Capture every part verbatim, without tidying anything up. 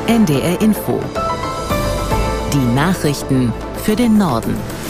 N D R Info. Die Nachrichten für den Norden.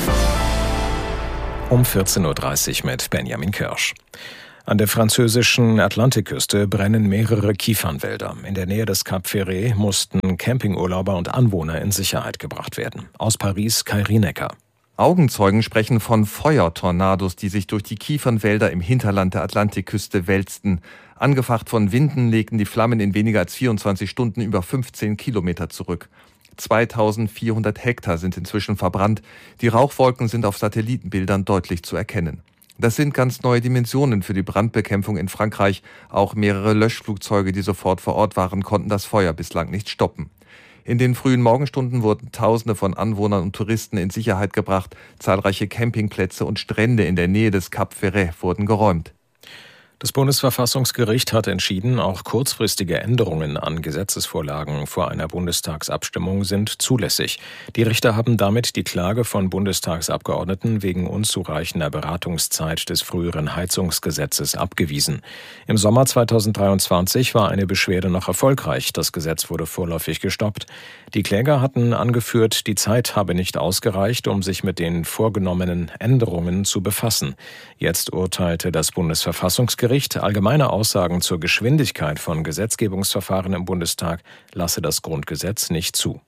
Um vierzehn Uhr dreißig mit Benjamin Kirsch. An der französischen Atlantikküste brennen mehrere Kiefernwälder. In der Nähe des Cap Ferret mussten Campingurlauber und Anwohner in Sicherheit gebracht werden. Aus Paris, Kairi Necker. Augenzeugen sprechen von Feuertornados, die sich durch die Kiefernwälder im Hinterland der Atlantikküste wälzten. Angefacht von Winden legten die Flammen in weniger als vierundzwanzig Stunden über fünfzehn Kilometer zurück. zweitausendvierhundert Hektar sind inzwischen verbrannt. Die Rauchwolken sind auf Satellitenbildern deutlich zu erkennen. Das sind ganz neue Dimensionen für die Brandbekämpfung in Frankreich. Auch mehrere Löschflugzeuge, die sofort vor Ort waren, konnten das Feuer bislang nicht stoppen. In den frühen Morgenstunden wurden Tausende von Anwohnern und Touristen in Sicherheit gebracht. Zahlreiche Campingplätze und Strände in der Nähe des Cap Ferret wurden geräumt. Das Bundesverfassungsgericht hat entschieden, auch kurzfristige Änderungen an Gesetzesvorlagen vor einer Bundestagsabstimmung sind zulässig. Die Richter haben damit die Klage von Bundestagsabgeordneten wegen unzureichender Beratungszeit des früheren Heizungsgesetzes abgewiesen. Im Sommer zweitausenddreiundzwanzig war eine Beschwerde noch erfolgreich. Das Gesetz wurde vorläufig gestoppt. Die Kläger hatten angeführt, die Zeit habe nicht ausgereicht, um sich mit den vorgenommenen Änderungen zu befassen. Jetzt urteilte das Bundesverfassungsgericht, allgemeine Aussagen zur Geschwindigkeit von Gesetzgebungsverfahren im Bundestag lasse das Grundgesetz nicht zu.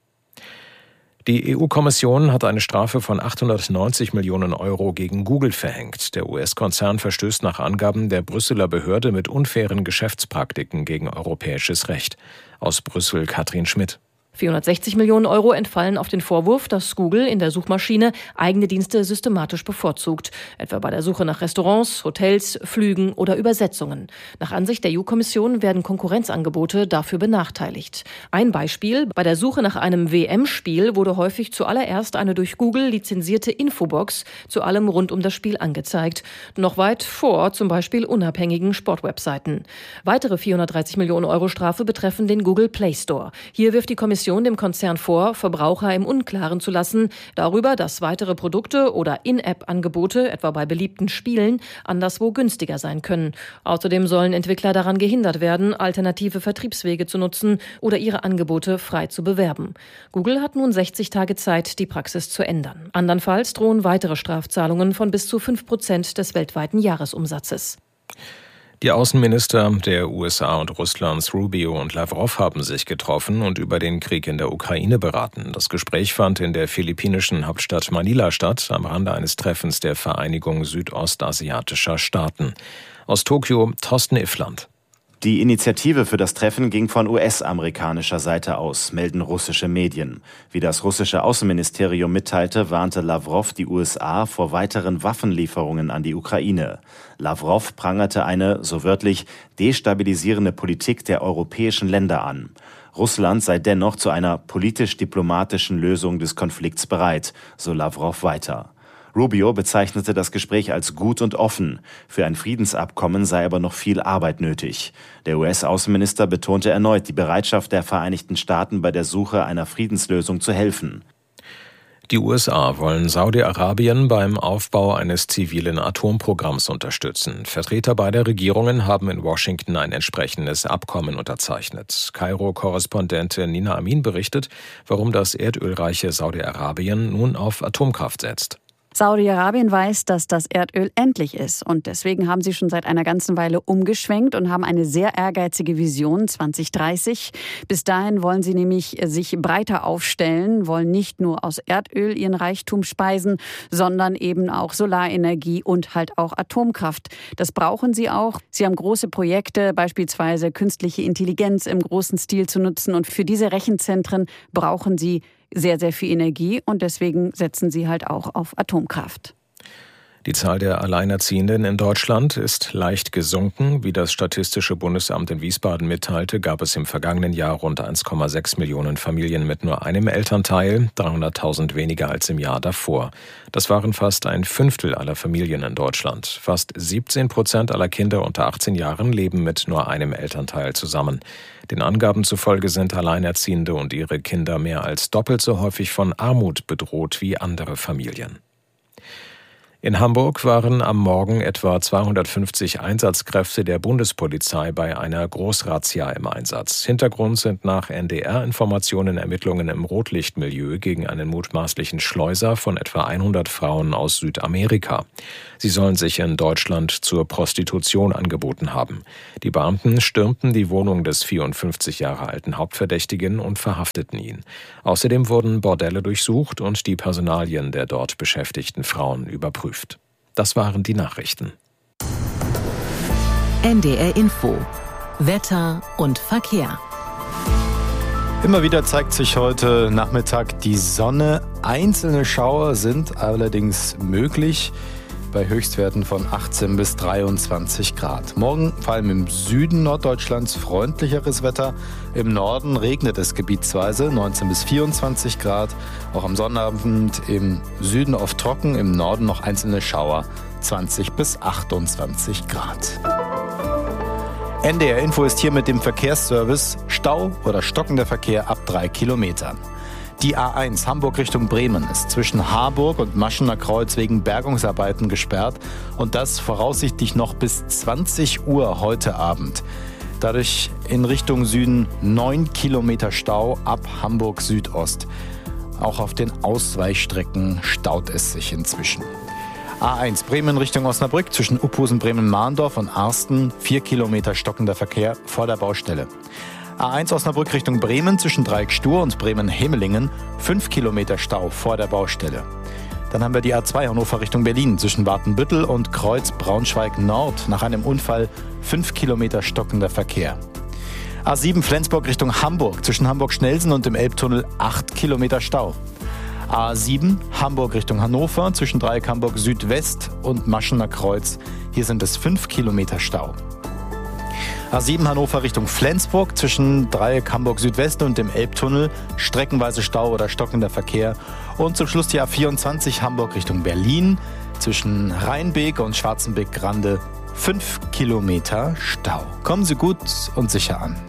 Die E U-Kommission hat eine Strafe von achthundertneunzig Millionen Euro gegen Google verhängt. Der U S-Konzern verstößt nach Angaben der Brüsseler Behörde mit unfairen Geschäftspraktiken gegen europäisches Recht. Aus Brüssel Katrin Schmidt. vierhundertsechzig Millionen Euro entfallen auf den Vorwurf, dass Google in der Suchmaschine eigene Dienste systematisch bevorzugt, etwa bei der Suche nach Restaurants, Hotels, Flügen oder Übersetzungen. Nach Ansicht der E U-Kommission werden Konkurrenzangebote dafür benachteiligt. Ein Beispiel: Bei der Suche nach einem W M-Spiel wurde häufig zuallererst eine durch Google lizenzierte Infobox zu allem rund um das Spiel angezeigt, noch weit vor zum Beispiel unabhängigen Sportwebseiten. Weitere vierhundertdreißig Millionen Euro Strafe betreffen den Google Play Store. Hier wirft die Kommission dem Konzern vor, Verbraucher im Unklaren zu lassen darüber, dass weitere Produkte oder In-App-Angebote, etwa bei beliebten Spielen, anderswo günstiger sein können. Außerdem sollen Entwickler daran gehindert werden, alternative Vertriebswege zu nutzen oder ihre Angebote frei zu bewerben. Google hat nun sechzig Tage Zeit, die Praxis zu ändern. Andernfalls drohen weitere Strafzahlungen von bis zu fünf Prozent des weltweiten Jahresumsatzes. Die Außenminister der U S A und Russlands Rubio und Lavrov haben sich getroffen und über den Krieg in der Ukraine beraten. Das Gespräch fand in der philippinischen Hauptstadt Manila statt, am Rande eines Treffens der Vereinigung südostasiatischer Staaten. Aus Tokio, Thorsten Iffland. Die Initiative für das Treffen ging von U S-amerikanischer Seite aus, melden russische Medien. Wie das russische Außenministerium mitteilte, warnte Lavrov die U S A vor weiteren Waffenlieferungen an die Ukraine. Lavrov prangerte eine, so wörtlich, destabilisierende Politik der europäischen Länder an. Russland sei dennoch zu einer politisch-diplomatischen Lösung des Konflikts bereit, so Lavrov weiter. Rubio bezeichnete das Gespräch als gut und offen. Für ein Friedensabkommen sei aber noch viel Arbeit nötig. Der U S-Außenminister betonte erneut die Bereitschaft der Vereinigten Staaten bei der Suche einer Friedenslösung zu helfen. Die U S A wollen Saudi-Arabien beim Aufbau eines zivilen Atomprogramms unterstützen. Vertreter beider Regierungen haben in Washington ein entsprechendes Abkommen unterzeichnet. Kairo-Korrespondentin Nina Amin berichtet, warum das erdölreiche Saudi-Arabien nun auf Atomkraft setzt. Saudi-Arabien weiß, dass das Erdöl endlich ist und deswegen haben sie schon seit einer ganzen Weile umgeschwenkt und haben eine sehr ehrgeizige Vision zwanzig dreißig. Bis dahin wollen sie nämlich sich breiter aufstellen, wollen nicht nur aus Erdöl ihren Reichtum speisen, sondern eben auch Solarenergie und halt auch Atomkraft. Das brauchen sie auch. Sie haben große Projekte, beispielsweise künstliche Intelligenz im großen Stil zu nutzen und für diese Rechenzentren brauchen sie sehr, sehr viel Energie und deswegen setzen sie halt auch auf Atomkraft. Die Zahl der Alleinerziehenden in Deutschland ist leicht gesunken. Wie das Statistische Bundesamt in Wiesbaden mitteilte, gab es im vergangenen Jahr rund eins Komma sechs Millionen Familien mit nur einem Elternteil, dreihunderttausend weniger als im Jahr davor. Das waren fast ein Fünftel aller Familien in Deutschland. Fast siebzehn Prozent aller Kinder unter achtzehn Jahren leben mit nur einem Elternteil zusammen. Den Angaben zufolge sind Alleinerziehende und ihre Kinder mehr als doppelt so häufig von Armut bedroht wie andere Familien. In Hamburg waren am Morgen etwa zweihundertfünfzig Einsatzkräfte der Bundespolizei bei einer Großrazzia im Einsatz. Hintergrund sind nach N D R-Informationen Ermittlungen im Rotlichtmilieu gegen einen mutmaßlichen Schleuser von etwa hundert Frauen aus Südamerika. Sie sollen sich in Deutschland zur Prostitution angeboten haben. Die Beamten stürmten die Wohnung des vierundfünfzig Jahre alten Hauptverdächtigen und verhafteten ihn. Außerdem wurden Bordelle durchsucht und die Personalien der dort beschäftigten Frauen überprüft. Das waren die Nachrichten. N D R Info. Wetter und Verkehr. Immer wieder zeigt sich heute Nachmittag die Sonne. Einzelne Schauer sind allerdings möglich bei Höchstwerten von achtzehn bis dreiundzwanzig Grad. Morgen vor allem im Süden Norddeutschlands freundlicheres Wetter. Im Norden regnet es gebietsweise, neunzehn bis vierundzwanzig Grad. Auch am Sonnabend im Süden oft trocken, im Norden noch einzelne Schauer, zwanzig bis achtundzwanzig Grad. N D R Info ist hier mit dem Verkehrsservice. Stau oder stockender Verkehr ab drei Kilometern. Die A eins Hamburg Richtung Bremen ist zwischen Harburg und Maschener Kreuz wegen Bergungsarbeiten gesperrt und das voraussichtlich noch bis zwanzig Uhr heute Abend. Dadurch in Richtung Süden neun Kilometer Stau ab Hamburg Südost. Auch auf den Ausweichstrecken staut es sich inzwischen. A eins Bremen Richtung Osnabrück zwischen Uphusen, Bremen-Mahndorf und Arsten vier Kilometer stockender Verkehr vor der Baustelle. A eins Osnabrück Richtung Bremen zwischen Dreieck-Stur und Bremen-Hemelingen, fünf Kilometer Stau vor der Baustelle. Dann haben wir die A zwei Hannover Richtung Berlin zwischen Watenbüttel und Kreuz Braunschweig-Nord nach einem Unfall, fünf Kilometer stockender Verkehr. A sieben Flensburg Richtung Hamburg zwischen Hamburg-Schnelsen und dem Elbtunnel, acht Kilometer Stau. A sieben Hamburg Richtung Hannover zwischen Dreieck Hamburg Südwest und Maschener Kreuz, hier sind es fünf Kilometer Stau. A sieben Hannover Richtung Flensburg zwischen Dreieck Hamburg Südwest und dem Elbtunnel, streckenweise Stau oder stockender Verkehr. Und zum Schluss die A vierundzwanzig Hamburg Richtung Berlin zwischen Rheinbeek und Schwarzenbeek-Grande, fünf Kilometer Stau. Kommen Sie gut und sicher an.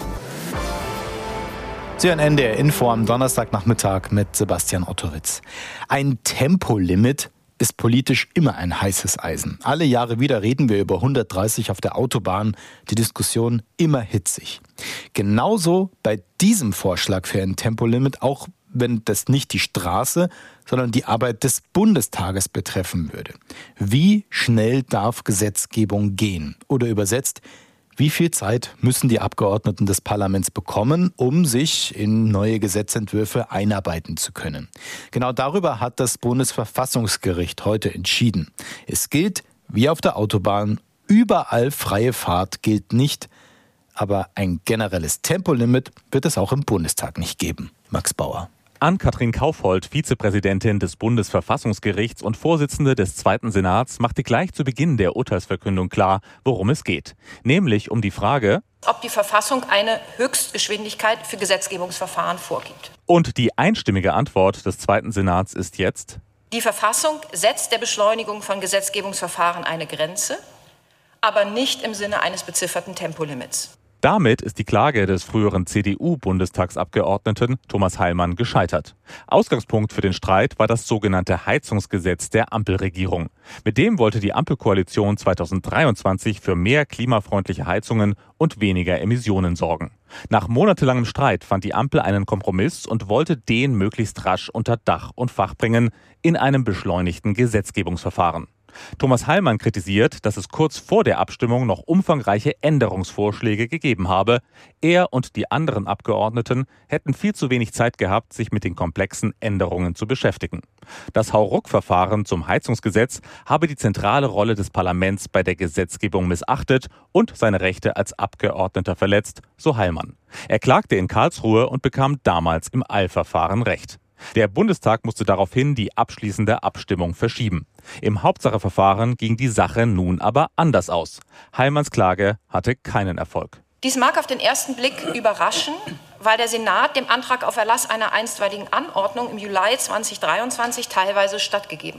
Sie hören N D R Info am Donnerstagnachmittag mit Sebastian Ottowitz. Ein Tempolimit ist politisch immer ein heißes Eisen. Alle Jahre wieder reden wir über hundertdreißig auf der Autobahn, die Diskussion immer hitzig. Genauso bei diesem Vorschlag für ein Tempolimit, auch wenn das nicht die Straße, sondern die Arbeit des Bundestages betreffen würde. Wie schnell darf Gesetzgebung gehen? Oder übersetzt, wie viel Zeit müssen die Abgeordneten des Parlaments bekommen, um sich in neue Gesetzentwürfe einarbeiten zu können? Genau darüber hat das Bundesverfassungsgericht heute entschieden. Es gilt, wie auf der Autobahn, überall freie Fahrt gilt nicht, aber ein generelles Tempolimit wird es auch im Bundestag nicht geben. Max Bauer. Ann-Kathrin Kaufhold, Vizepräsidentin des Bundesverfassungsgerichts und Vorsitzende des Zweiten Senats, machte gleich zu Beginn der Urteilsverkündung klar, worum es geht. Nämlich um die Frage, ob die Verfassung eine Höchstgeschwindigkeit für Gesetzgebungsverfahren vorgibt. Und die einstimmige Antwort des Zweiten Senats ist jetzt: Die Verfassung setzt der Beschleunigung von Gesetzgebungsverfahren eine Grenze, aber nicht im Sinne eines bezifferten Tempolimits. Damit ist die Klage des früheren C D U-Bundestagsabgeordneten Thomas Heilmann gescheitert. Ausgangspunkt für den Streit war das sogenannte Heizungsgesetz der Ampelregierung. Mit dem wollte die Ampelkoalition zweitausenddreiundzwanzig für mehr klimafreundliche Heizungen und weniger Emissionen sorgen. Nach monatelangem Streit fand die Ampel einen Kompromiss und wollte den möglichst rasch unter Dach und Fach bringen in einem beschleunigten Gesetzgebungsverfahren. Thomas Heilmann kritisiert, dass es kurz vor der Abstimmung noch umfangreiche Änderungsvorschläge gegeben habe. Er und die anderen Abgeordneten hätten viel zu wenig Zeit gehabt, sich mit den komplexen Änderungen zu beschäftigen. Das Hauruck-Verfahren zum Heizungsgesetz habe die zentrale Rolle des Parlaments bei der Gesetzgebung missachtet und seine Rechte als Abgeordneter verletzt, so Heilmann. Er klagte in Karlsruhe und bekam damals im Eilverfahren Recht. Der Bundestag musste daraufhin die abschließende Abstimmung verschieben. Im Hauptsacheverfahren ging die Sache nun aber anders aus. Heilmanns Klage hatte keinen Erfolg. Dies mag auf den ersten Blick überraschen, weil der Senat dem Antrag auf Erlass einer einstweiligen Anordnung im Juli zweitausenddreiundzwanzig teilweise stattgegeben hat.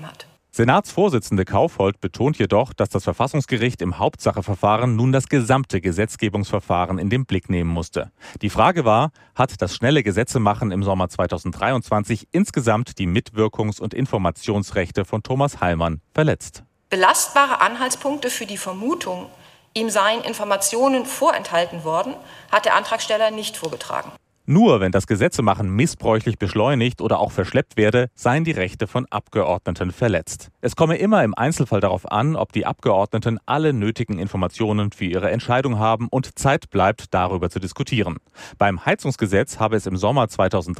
Senatsvorsitzende Kaufhold betont jedoch, dass das Verfassungsgericht im Hauptsacheverfahren nun das gesamte Gesetzgebungsverfahren in den Blick nehmen musste. Die Frage war, hat das schnelle Gesetzemachen im Sommer zweitausenddreiundzwanzig insgesamt die Mitwirkungs- und Informationsrechte von Thomas Heilmann verletzt? Belastbare Anhaltspunkte für die Vermutung, ihm seien Informationen vorenthalten worden, hat der Antragsteller nicht vorgetragen. Nur wenn das Gesetzemachen missbräuchlich beschleunigt oder auch verschleppt werde, seien die Rechte von Abgeordneten verletzt. Es komme immer im Einzelfall darauf an, ob die Abgeordneten alle nötigen Informationen für ihre Entscheidung haben und Zeit bleibt, darüber zu diskutieren. Beim Heizungsgesetz habe es im Sommer zweitausenddreiundzwanzig